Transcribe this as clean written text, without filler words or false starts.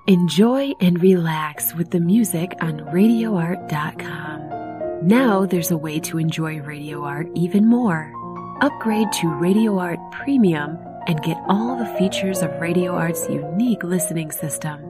Enjoy and relax with the music on RadioArt.com. Now there's a way to enjoy Radio Art even more. Upgrade to Radio Art Premium and get all the features of Radio Art's unique listening system.